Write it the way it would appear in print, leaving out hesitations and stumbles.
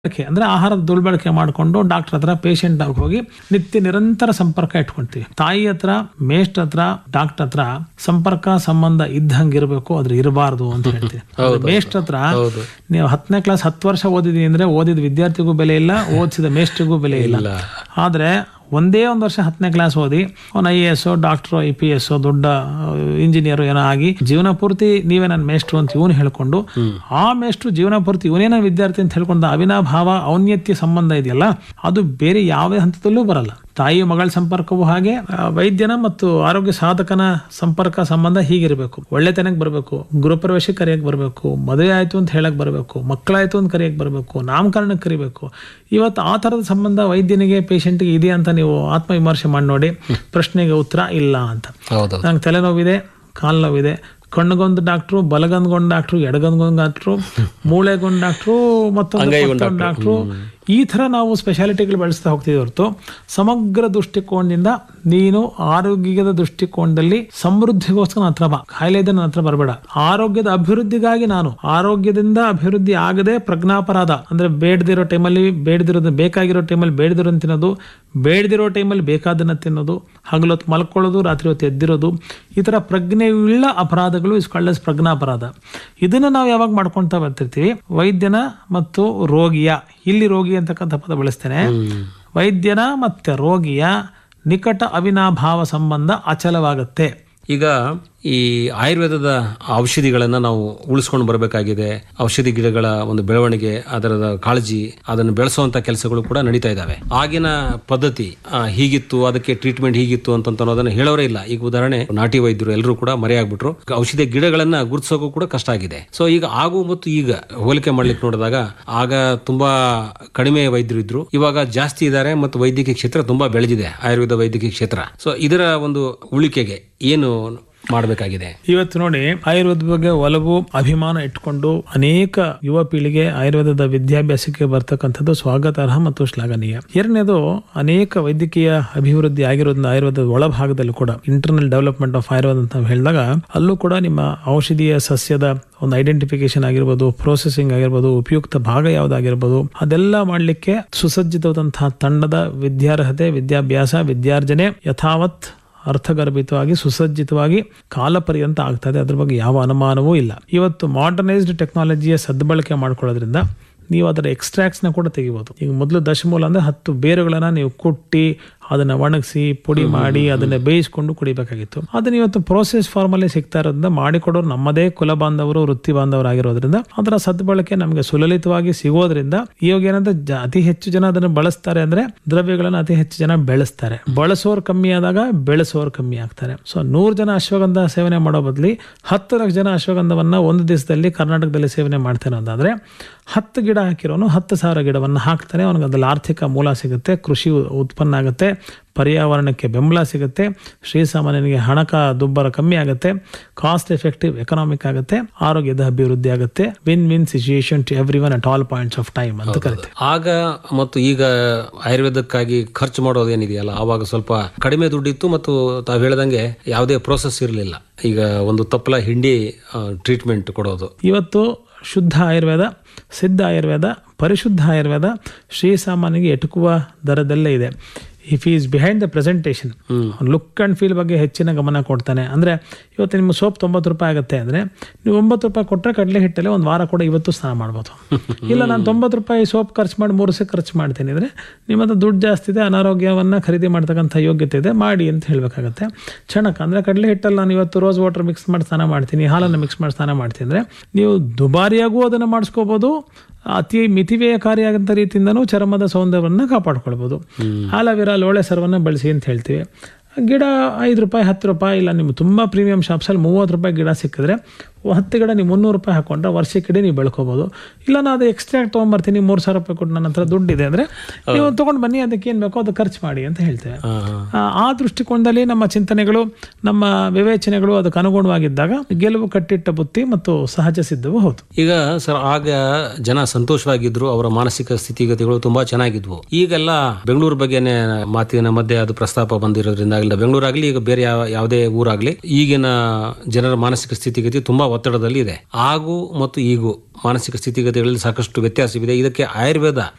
ಅಂದ್ರೆ ಆಹಾರದ ದುರ್ಬಳಕೆ ಮಾಡಿಕೊಂಡು ಡಾಕ್ಟರ್ ಹತ್ರ ಪೇಷಂಟ್ ಹೋಗಿ ನಿತ್ಯ ನಿರಂತರ ಸಂಪರ್ಕ ಇಟ್ಕೊಂತೀವಿ. ತಾಯಿ ಹತ್ರ, ಮೇಷ್ಟ್ರ ಹತ್ರ, ಡಾಕ್ಟರ್ ಹತ್ರ ಸಂಪರ್ಕ ಸಂಬಂಧ ಇದ್ದಂಗಿರ್ಬೇಕು, ಅದ್ರ ಇರಬಾರ್ದು ಅಂತ ಹೇಳ್ತೀವಿ. ಮೇಷ್ಟ್ರ ಹತ್ರ ನೀವು 10ನೇ ಕ್ಲಾಸ್ 10 ವರ್ಷ ಓದಿದೀನಿ ಅಂದ್ರೆ ಓದಿದ ವಿದ್ಯಾರ್ಥಿಗೂ ಬೆಲೆ ಇಲ್ಲ, ಓದಿಸಿದ ಮೇಷ್ಟ್ರಿಗೂ ಬೆಲೆ ಇಲ್ಲ. ಆದ್ರೆ ಒಂದೇ ಒಂದು ವರ್ಷ 10ನೇ ಕ್ಲಾಸ್ ಓದಿ ಅವನು IAS ಡಾಕ್ಟರ್ IPS ದೊಡ್ಡ ಇಂಜಿನಿಯರ್ ಏನೋ ಆಗಿ ಜೀವನ ಪೂರ್ತಿ ನೀವೇ ನನ್ನ ಮೇಷ್ಟ್ರು ಅಂತ ಇವನು ಹೇಳ್ಕೊಂಡು ಆ ಮೇಷ್ಟ್ರು ಜೀವನ ಪೂರ್ತಿ ಇವನೇನ ವಿದ್ಯಾರ್ಥಿ ಅಂತ ಹೇಳ್ಕೊಂಡು ಅವಿನಾಭಾವ ಔನ್ನತ್ಯ ಸಂಬಂಧ ಇದೆಯಲ್ಲ, ಅದು ಬೇರೆ ಯಾವುದೇ ಹಂತದಲ್ಲೂ ಬರಲ್ಲ. ತಾಯಿ ಮಗಳ ಸಂಪರ್ಕವು ಹಾಗೆ, ವೈದ್ಯನ ಮತ್ತು ಆರೋಗ್ಯ ಸಾಧಕನ ಸಂಪರ್ಕ ಸಂಬಂಧ ಹೀಗಿರ್ಬೇಕು. ಒಳ್ಳೆತನಕ್ಕೆ ಬರಬೇಕು, ಗೃಹಪ್ರವೇಶಕ್ಕೆ ಕರೆಯಕ್ಕೆ ಬರಬೇಕು, ಮದುವೆ ಆಯ್ತು ಅಂತ ಹೇಳಕ್ ಬರಬೇಕು, ಮಕ್ಕಳಾಯ್ತು ಅಂತ ಕರೆಯಕ್ಕೆ ಬರಬೇಕು, ನಾಮಕರಣಕ್ಕೆ ಕರಿಬೇಕು. ಇವತ್ತು ಆ ತರದ ಸಂಬಂಧ ವೈದ್ಯನಿಗೆ ಪೇಷಂಟ್ಗೆ ಇದೆಯಾ ಅಂತ ನೀವು ಆತ್ಮವಿಮರ್ಶೆ ಮಾಡಿ ನೋಡಿ. ಪ್ರಶ್ನೆಗೆ ಉತ್ತರ ಇಲ್ಲ ಅಂತ. ನಂಗೆ ತಲೆನೋವಿದೆ, ಕಾಲು ನೋವಿದೆ, ಕಣ್ಗೊಂದು ಡಾಕ್ಟ್ರು, ಬಲಗಂದ್ಗೊಂದು ಡಾಕ್ಟ್ರು, ಎಡಗಂದ್ಗೊಂದು ಡಾಕ್ಟ್ರು, ಮೂಳೆಗೊಂದು ಡಾಕ್ಟ್ರು, ಮತ್ತೊಂದು ಡಾಕ್ಟ್ರು, ಈ ತರ ನಾವು ಸ್ಪೆಷಾಲಿಟಿಗಳು ಬೆಳೆಸ್ತಾ ಹೋಗ್ತೀವಿ ಹೊರತು ಸಮಗ್ರ ದೃಷ್ಟಿಕೋನದಿಂದ ನೀನು ಆರೋಗ್ಯದ ದೃಷ್ಟಿಕೋನದಲ್ಲಿ ಸಮೃದ್ಧಿಗೋಸ್ಕರ ನನ್ನ ಹತ್ರ ಬಾ, ಕಾಯಿಲೆ ಇದೆ ನನ್ನ ಹತ್ರ ಬರಬೇಡ. ಆರೋಗ್ಯದ ಅಭಿವೃದ್ಧಿಗಾಗಿ ನಾನು ಆರೋಗ್ಯದಿಂದ ಅಭಿವೃದ್ಧಿ ಆಗದೆ ಪ್ರಜ್ಞಾಪರಾಧ ಅಂದ್ರೆ ಬೇಡದಿರೋ ಟೈಮಲ್ಲಿ ಬೇಡದಿರೋದು, ಬೇಕಾಗಿರೋ ಟೈಮಲ್ಲಿ ಬೇಡದಿರೋದನ್ನ ತಿನ್ನೋದು, ಬೇಡದಿರೋ ಟೈಮಲ್ಲಿ ಬೇಕಾದನ್ನ ತಿನ್ನೋದು, ಹಗಲೊತ್ತು ಮಲ್ಕೊಳ್ಳೋದು, ರಾತ್ರಿ ಹೊತ್ತು ಎದ್ದಿರೋದು, ಈ ತರ ಪ್ರಜ್ಞೆಯುಳ್ಳ ಅಪರಾಧಗಳು ಇಸ್ ಕಾಲ್ಡ್ ಆಸ್ ಪ್ರಜ್ಞಾಪರಾಧ. ಇದನ್ನ ನಾವು ಯಾವಾಗ ಮಾಡ್ಕೊಂತ ಬರ್ತಿರ್ತೀವಿ, ವೈದ್ಯನ ಮತ್ತು ರೋಗಿಯ, ಇಲ್ಲಿ ರೋಗಿ ಅಂತಕ್ಕಂಥ ಪದ ಬಳಸ್ತೇನೆ, ವೈದ್ಯನ ಮತ್ತೆ ರೋಗಿಯ ನಿಕಟ ಅವಿನಾಭಾವ ಸಂಬಂಧ ಅಚಲವಾಗುತ್ತೆ. ಈಗ ಈ ಆಯುರ್ವೇದದ ಔಷಧಿಗಳನ್ನ ನಾವು ಉಳಿಸ್ಕೊಂಡು ಬರಬೇಕಾಗಿದೆ. ಔಷಧಿ ಗಿಡಗಳ ಒಂದು ಬೆಳವಣಿಗೆ, ಅದರ ಕಾಳಜಿ, ಅದನ್ನು ಬೆಳೆಸುವಂತ ಕೆಲಸಗಳು ಕೂಡ ನಡೀತಾ ಇದಾವೆ. ಆಗಿನ ಪದ್ಧತಿ ಹೀಗಿತ್ತು, ಅದಕ್ಕೆ ಟ್ರೀಟ್ಮೆಂಟ್ ಹೀಗಿತ್ತು ಅಂತ ಅನ್ನೋದನ್ನ ಹೇಳೋರೇ ಇಲ್ಲ. ಈಗ ಉದಾಹರಣೆ ನಾಟಿ ವೈದ್ಯರು ಎಲ್ಲರೂ ಕೂಡ ಮರೆಯಾಗ್ಬಿಟ್ರು. ಔಷಧಿ ಗಿಡಗಳನ್ನ ಗುರುತಿಸೋಕು ಕೂಡ ಕಷ್ಟ ಆಗಿದೆ. ಸೊ ಈಗ ಆಗು ಮತ್ತು ಈಗ ಹೋಲಿಕೆ ಮಾಡ್ಲಿಕ್ಕೆ ನೋಡಿದಾಗ ಆಗ ತುಂಬಾ ಕಡಿಮೆ ವೈದ್ಯರು ಇದ್ರು, ಇವಾಗ ಜಾಸ್ತಿ ಇದ್ದಾರೆ ಮತ್ತು ವೈದ್ಯಕೀಯ ಕ್ಷೇತ್ರ ತುಂಬಾ ಬೆಳೆದಿದೆ, ಆಯುರ್ವೇದ ವೈದ್ಯಕೀಯ ಕ್ಷೇತ್ರ. ಸೊ ಇದರ ಒಂದು ಉಳಿಕೆಗೆ ಏನು ಮಾಡಬೇಕಾಗಿದೆ? ಇವತ್ತು ನೋಡಿ, ಆಯುರ್ವೇದ ಬಗ್ಗೆ ಒಲವು ಅಭಿಮಾನ ಇಟ್ಕೊಂಡು ಅನೇಕ ಯುವ ಪೀಳಿಗೆ ಆಯುರ್ವೇದದ ವಿದ್ಯಾಭ್ಯಾಸಕ್ಕೆ ಬರ್ತಕ್ಕಂಥದ್ದು ಸ್ವಾಗತಾರ್ಹ ಮತ್ತು ಶ್ಲಾಘನೀಯ. ಎರಡನೇದು, ಅನೇಕ ವೈದ್ಯಕೀಯ ಅಭಿವೃದ್ಧಿ ಆಗಿರೋದ್ರಿಂದ ಆಯುರ್ವೇದದ ಒಳಭಾಗದಲ್ಲೂ ಕೂಡ ಇಂಟರ್ನಲ್ ಡೆವಲಪ್ಮೆಂಟ್ ಆಫ್ ಆಯುರ್ವೇದ ಅಂತ ಹೇಳಿದಾಗ ಅಲ್ಲೂ ಕೂಡ ನಿಮ್ಮ ಔಷಧೀಯ ಸಸ್ಯದ ಒಂದು ಐಡೆಂಟಿಫಿಕೇಶನ್ ಆಗಿರ್ಬೋದು, ಪ್ರೋಸೆಸಿಂಗ್ ಆಗಿರ್ಬೋದು, ಉಪಯುಕ್ತ ಭಾಗ ಯಾವ್ದಾಗಿರ್ಬೋದು, ಅದೆಲ್ಲ ಮಾಡ್ಲಿಕ್ಕೆ ಸುಸಜ್ಜಿತವಾದಂತಹ ತಂಡದ ವಿದ್ಯಾರ್ಹತೆ, ವಿದ್ಯಾಭ್ಯಾಸ, ವಿದ್ಯಾರ್ಜನೆ ಯಥಾವತ್ ಅರ್ಥಗರ್ಭಿತವಾಗಿ ಸುಸಜ್ಜಿತವಾಗಿ ಕಾಲ ಪರ್ಯಂತ ಆಗ್ತದೆ. ಅದ್ರ ಬಗ್ಗೆ ಯಾವ ಅನುಮಾನವೂ ಇಲ್ಲ. ಇವತ್ತು ಮಾಡರ್ನೈಸ್ಡ್ ಟೆಕ್ನಾಲಜಿಯ ಸದ್ಬಳಕೆ ಮಾಡ್ಕೊಳ್ಳೋದ್ರಿಂದ ನೀವು ಅದರ ಎಕ್ಸ್ಟ್ರಾಕ್ಟ್ಸ್ನ ಕೂಡ ತೆಗಿಬೋದು. ಈಗ ಮೊದಲು ದಶಮೂಲ ಅಂದ್ರೆ 10 ಬೇರುಗಳನ್ನ ನೀವು ಕುಟ್ಟಿ ಅದನ್ನ ಒಣಗಿಸಿ ಪುಡಿ ಮಾಡಿ ಅದನ್ನ ಬೇಯಿಸ್ಕೊಂಡು ಕುಡಿಬೇಕಾಗಿತ್ತು. ಅದನ್ನ ಇವತ್ತು ಪ್ರೋಸೆಸ್ ಫಾರ್ಮ್ ಅಲ್ಲಿ ಸಿಗ್ತಾ ಇರೋದ್ರಿಂದ ಮಾಡಿಕೊಡೋರು ನಮ್ಮದೇ ಕುಲ ಬಾಂಧವರು, ವೃತ್ತಿ ಬಾಂಧವರಾಗಿರೋದ್ರಿಂದ ಅದರ ಸದ್ಬಳಕೆ ನಮಗೆ ಸುಲಲಿತವಾಗಿ ಸಿಗೋದ್ರಿಂದ ಇವಾಗ ಏನಂದ್ರೆ ಅತಿ ಹೆಚ್ಚು ಜನ ಅದನ್ನು ಬಳಸ್ತಾರೆ. ಅಂದ್ರೆ ದ್ರವ್ಯಗಳನ್ನ ಅತಿ ಹೆಚ್ಚು ಜನ ಬೆಳೆಸ್ತಾರೆ. ಬಳಸೋರು ಕಮ್ಮಿ ಆದಾಗ ಬೆಳೆಸೋರು ಕಮ್ಮಿ ಆಗ್ತಾರೆ. ಸೊ 100 ಜನ ಅಶ್ವಗಂಧ ಸೇವನೆ ಮಾಡೋ ಬದಲಿ 10 ಲಕ್ಷ ಜನ ಅಶ್ವಗಂಧವನ್ನ ಒಂದು ದಿವಸದಲ್ಲಿ ಕರ್ನಾಟಕದಲ್ಲಿ ಸೇವನೆ ಮಾಡ್ತೇನೆ ಅಂತಾದ್ರೆ 10 ಗಿಡ ಹಾಕಿರೋನು 10,000 ಗಿಡವನ್ನ ಹಾಕ್ತಾನೆ. ಅವನಿಗೆ ಅದ್ರಲ್ಲಿ ಆರ್ಥಿಕ ಮೂಲ ಸಿಗುತ್ತೆ, ಕೃಷಿ ಉತ್ಪನ್ನ ಆಗುತ್ತೆ, ಪರ್ಯಾವರಣಕ್ಕೆ ಬೆಂಬಲ ಸಿಗುತ್ತೆ, ಶ್ರೀಸಾಮಾನ್ಯನಿಗೆ ಹಣದುಬ್ಬರ ಕಮ್ಮಿ ಆಗುತ್ತೆ, ಕಾಸ್ಟ್ ಎಫೆಕ್ಟಿವ್ ಎಕನಾಮಿಕ್ ಆಗುತ್ತೆ, ಆರೋಗ್ಯದ ಅಭಿವೃದ್ಧಿ ಆಗುತ್ತೆ. Win win situation to everyone at all points of time ಅಂತ ಕರೀತಾರೆ. ಆಗ ಮತ್ತು ಈಗ ಆಯುರ್ವೇದಕ್ಕಾಗಿ ಖರ್ಚು ಮಾಡೋದೇನಿದೆಯಲ್ಲ, ಆವಾಗ ಸ್ವಲ್ಪ ಕಡಿಮೆ ದುಡ್ಡಿತ್ತು ಮತ್ತು ತಾವು ಹೇಳ್ದಂಗೆ ಯಾವುದೇ ಪ್ರೋಸೆಸ್ ಇರಲಿಲ್ಲ. ಈಗ ಒಂದು ತಪ್ಪಲ ಹಿಂಡಿ ಟ್ರೀಟ್ಮೆಂಟ್ ಕೊಡೋದು. ಇವತ್ತು ಶುದ್ಧ ಆಯುರ್ವೇದ, ಸಿದ್ಧ ಆಯುರ್ವೇದ, ಪರಿಶುದ್ಧ ಆಯುರ್ವೇದ ಶ್ರೀಸಾಮಾನ್ಯನಿಗೆ ಎಟುಕುವ ದರದಲ್ಲೇ ಇದೆ. If is behind the presentation, look and feel ಬಗ್ಗೆ ಹೆಚ್ಚಿನ ಗಮನ ಕೊಡ್ತಾನೆ. ಅಂದ್ರೆ ಇವತ್ತು ನಿಮ್ಮ ಸೋಪ್ 90 ರೂಪಾಯಿ ಆಗುತ್ತೆ ಅಂದ್ರೆ ನೀವು 9 ರೂಪಾಯಿ ಕೊಟ್ಟರೆ ಕಡಲೆ ಹಿಟ್ಟಲ್ಲಿ ಒಂದು ವಾರ ಕೂಡ ಇವತ್ತು ಸ್ನಾನ ಮಾಡ್ಬೋದು. ಇಲ್ಲ ನಾನು 90 ರೂಪಾಯಿ ಸೋಪ್ ಖರ್ಚು ಮಾಡಿ 3 ದಿವಸ ಖರ್ಚು ಮಾಡ್ತೀನಿ ಅಂದ್ರೆ ನಿಮ್ಮದು ದುಡ್ಡು ಜಾಸ್ತಿ ಇದೆ, ಅನಾರೋಗ್ಯವನ್ನ ಖರೀದಿ ಮಾಡ್ತಕ್ಕಂಥ ಯೋಗ್ಯತೆ ಇದೆ, ಮಾಡಿ ಅಂತ ಹೇಳ್ಬೇಕಾಗತ್ತೆ. ಕ್ಷಣಕ ಅಂದ್ರೆ ಕಡಲೆ ಹಿಟ್ಟಲ್ಲಿ ನಾನು ಇವತ್ತು ರೋಸ್ ವಾಟರ್ ಮಿಕ್ಸ್ ಮಾಡಿ ಸ್ನಾನ ಮಾಡ್ತೀನಿ, ಹಾಲನ್ನು ಮಿಕ್ಸ್ ಮಾಡಿ ಸ್ನಾನ ಮಾಡ್ತೀನಿ ಅಂದ್ರೆ ನೀವು ದುಬಾರಿಯಾಗೂ ಅದನ್ನು ಮಾಡಿಸ್ಕೋಬಹುದು, ಅತಿ ಮಿತಿವ್ಯಯಕಾರಿಯಾದಂಥ ರೀತಿಯಿಂದನೂ ಚರ್ಮದ ಸೌಂದರ್ಯವನ್ನು ಕಾಪಾಡ್ಕೊಳ್ಬೋದು. ಆಲೋವೆರಾ, ಲೋಳೆ ಸರವನ್ನು ಬಳಸಿ ಅಂತ ಹೇಳ್ತೀವಿ. ಗಿಡ 5 ರೂಪಾಯಿ 10 ರೂಪಾಯಿ, ಇಲ್ಲ ನಿಮ್ಮ ತುಂಬ ಪ್ರೀಮಿಯಂ ಶಾಪ್ಸಲ್ಲಿ 30 ರೂಪಾಯಿ ಗಿಡ ಸಿಕ್ಕಿದ್ರೆ 10 ಗಿಡ ನೀವು 300 ರೂಪಾಯಿ ಹಾಕೊಂಡ್ರೆ ವರ್ಷಕ್ಕಿಡೆ ನೀವು ಬೆಳ್ಕೋಬಹುದು. ಇಲ್ಲ ನಾನು ಅದು ಎಕ್ಸ್ಟ್ರಾಕ್ಟ್ ತೊಗೊಂಬರ್ತೀನಿ, 3,000 ರೂಪಾಯಿ ಕೊಟ್ಟು ನನ್ನ ಹತ್ರ ದುಡ್ಡಿದೆ ಅಂದ್ರೆ ನೀವು ತೊಗೊಂಡು ಬನ್ನಿ, ಅದಕ್ಕೆ ಏನು ಬೇಕೋ ಅದು ಖರ್ಚು ಮಾಡಿ ಅಂತ ಹೇಳ್ತೇವೆ. ಆ ದೃಷ್ಟಿಕೋನದಲ್ಲಿ ನಮ್ಮ ಚಿಂತನೆಗಳು, ನಮ್ಮ ವಿವೇಚನೆಗಳು ಅದಕ್ಕೆ ಅನುಗುಣವಾಗಿದ್ದಾಗ ಗೆಲುವು ಕಟ್ಟಿಟ್ಟ ಬುತ್ತಿ ಮತ್ತು ಸಹಜ ಸಿದ್ಧವೂ ಹೌದು. ಈಗ ಸರ್, ಆಗ ಜನ ಸಂತೋಷವಾಗಿದ್ರು, ಅವರ ಮಾನಸಿಕ ಸ್ಥಿತಿಗತಿಗಳು ತುಂಬಾ ಚೆನ್ನಾಗಿದ್ವು. ಈಗೆಲ್ಲ ಬೆಂಗಳೂರು ಬಗ್ಗೆನೇ ಮಾತಿನ ಮಧ್ಯೆ ಅದು ಪ್ರಸ್ತಾಪ ಬಂದಿರೋದ್ರಿಂದ, ಬೆಂಗಳೂರಾಗ್ಲಿ ಈಗ ಬೇರೆ ಯಾವುದೇ ಊರಾಗ್ಲಿ ಈಗಿನ ಜನರ ಮಾನಸಿಕ ಸ್ಥಿತಿಗತಿ ತುಂಬಾ ಒತ್ತಡದಲ್ಲಿ ಇದೆ. ಆಗು ಮತ್ತು ಈಗೂ ಮಾನಸಿಕ ಸ್ಥಿತಿಗತಿಗಳಲ್ಲಿ ಸಾಕಷ್ಟು ವ್ಯತ್ಯಾಸವಿದೆ. ಇದಕ್ಕೆ ಆಯುರ್ವೇದ